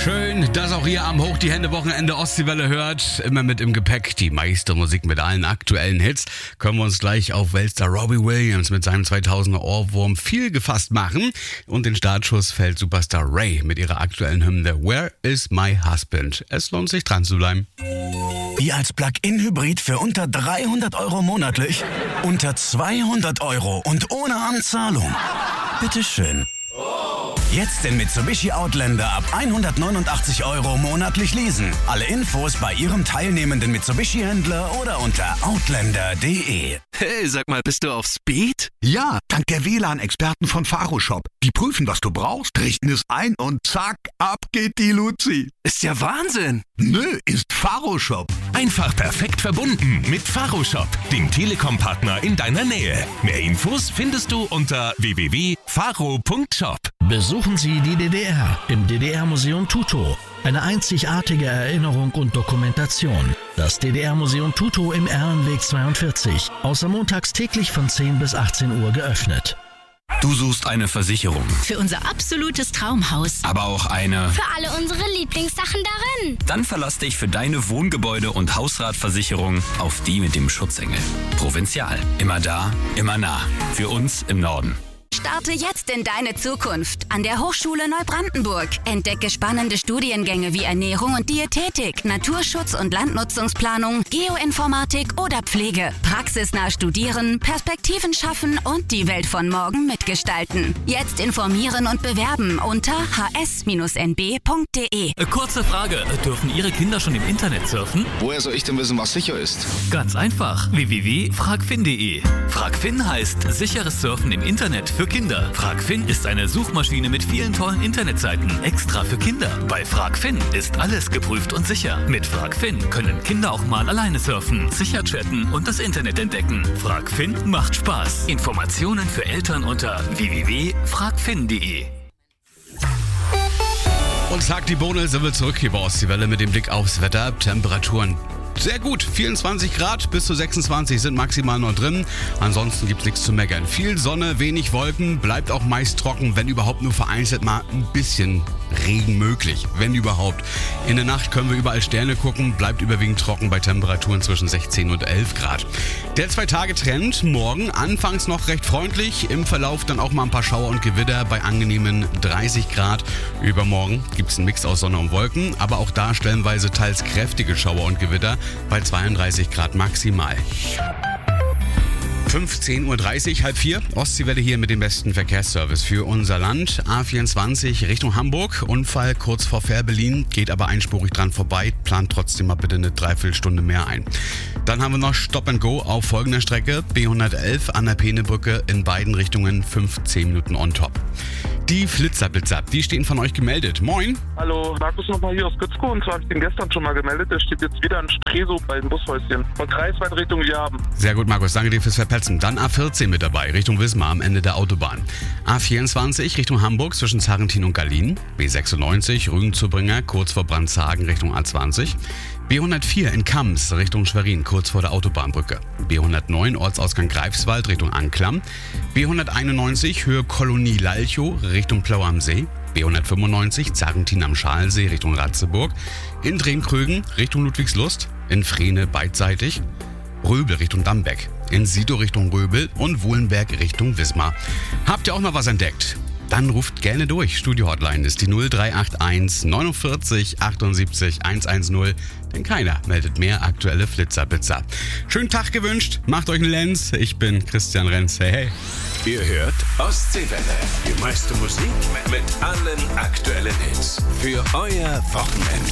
Schön, dass auch ihr am Hoch die Hände Wochenende Ostseewelle hört. Immer mit im Gepäck die meiste Musik mit allen aktuellen Hits. Können wir uns gleich auf Weltstar Robbie Williams mit seinem 2000er Ohrwurm viel gefasst machen. Und den Startschuss fällt Superstar Ray mit ihrer aktuellen Hymne Where is my husband? Es lohnt sich dran zu bleiben. Wie als Plug-in-Hybrid für unter 300 € monatlich, unter 200 € und ohne Anzahlung. Bitteschön. Jetzt den Mitsubishi Outlander ab 189 € monatlich leasen. Alle Infos bei Ihrem teilnehmenden Mitsubishi-Händler oder unter outlander.de. Hey, sag mal, bist du auf Speed? Ja, dank der WLAN-Experten von Faroshop. Die prüfen, was du brauchst, richten es ein und zack, ab geht die Luzi. Ist ja Wahnsinn. Nö, ist Faroshop. Einfach perfekt verbunden mit Faroshop, dem Telekom-Partner in deiner Nähe. Mehr Infos findest du unter www.faro.shop. Besuchen Sie die DDR im DDR-Museum Tutow. Eine einzigartige Erinnerung und Dokumentation. Das DDR-Museum Tutow im Erlenweg 42. Außer montags täglich von 10 bis 18 Uhr geöffnet. Du suchst eine Versicherung, Für unser absolutes Traumhaus. aber auch eine. Für alle unsere Lieblingssachen darin. Dann verlass dich für deine Wohngebäude- und Hausratversicherung auf die mit dem Schutzengel. Provinzial. Immer da, immer nah. Für uns im Norden. Starte jetzt in deine Zukunft an der Hochschule Neubrandenburg. Entdecke spannende Studiengänge wie Ernährung und Diätetik, Naturschutz und Landnutzungsplanung, Geoinformatik oder Pflege. Praxisnah studieren, Perspektiven schaffen und die Welt von morgen mitgestalten. Jetzt informieren und bewerben unter hs-nb.de. Kurze Frage, dürfen Ihre Kinder schon im Internet surfen? Woher soll ich denn wissen, was sicher ist? Ganz einfach, www.fragfin.de. Fragfin heißt sicheres Surfen im Internet für Kinder. Fragfin ist eine Suchmaschine mit vielen tollen Internetseiten, extra für Kinder. Bei Fragfin ist alles geprüft und sicher. Mit Fragfin können Kinder auch mal alleine surfen, sicher chatten und das Internet entdecken. Fragfin macht Spaß. Informationen für Eltern unter www.fragfin.de. Und zack, die Bonelse will zurück hier bei Ostseewelle mit dem Blick aufs Wetter. Temperaturen sehr gut, 24 Grad bis zu 26 sind maximal noch drin. Ansonsten gibt's nichts zu meckern. Viel Sonne, wenig Wolken, bleibt auch meist trocken, wenn überhaupt nur vereinzelt mal ein bisschen Regen möglich, wenn überhaupt. In der Nacht können wir überall Sterne gucken, bleibt überwiegend trocken bei Temperaturen zwischen 16 und 11 Grad. Der 2-Tage-Trend, morgen anfangs noch recht freundlich, im Verlauf dann auch mal ein paar Schauer und Gewitter bei angenehmen 30 Grad. Übermorgen gibt's einen Mix aus Sonne und Wolken, aber auch da stellenweise teils kräftige Schauer und Gewitter bei 32 Grad maximal. 15.30 Uhr, halb 4. Ostseewelle hier mit dem besten Verkehrsservice für unser Land. A24 Richtung Hamburg. Unfall kurz vor Fährberlin, geht aber einspurig dran vorbei. Plant trotzdem mal bitte eine Dreiviertelstunde mehr ein. Dann haben wir noch Stop and Go auf folgender Strecke. B111 an der Peenebrücke in beiden Richtungen 15 Minuten on top. Die Flitzer-Blitzer, die stehen von euch gemeldet. Moin. Hallo, Markus nochmal hier aus Gützkow, und zwar habe ich den gestern schon mal gemeldet. Der steht jetzt wieder in Stresow bei dem Bushäuschen. Von Kreisweit Richtung Jaben. Sehr gut, Markus, danke dir fürs Verpetzen. Dann A14 mit dabei, Richtung Wismar am Ende der Autobahn. A24 Richtung Hamburg zwischen Sarrentin und Gallien. B96 Rügen-Zurbringer kurz vor Brandzagen Richtung A20. B104 in Kams Richtung Schwerin kurz vor der Autobahnbrücke. B109 Ortsausgang Greifswald Richtung Anklam. B191 Höhe Kolonie Lalchow Richtung Plau am See. B195 Sarrentin am Schalsee Richtung Ratzeburg. In Drehmkrögen Richtung Ludwigslust. In Frehne beidseitig. Röbel Richtung Dambeck. In Sidow Richtung Röbel und Wohlenberg Richtung Wismar. Habt ihr auch noch was entdeckt? Dann ruft gerne durch. Studio-Hotline ist die 0381 49 78 110, denn keiner meldet mehr aktuelle Flitzer-Blitzer. Schönen Tag gewünscht, macht euch einen Lenz. Ich bin Christian Renz. Hey, hey. Ihr hört Ostseewelle. Die meiste Musik mit allen aktuellen Hits. Für euer Wochenende.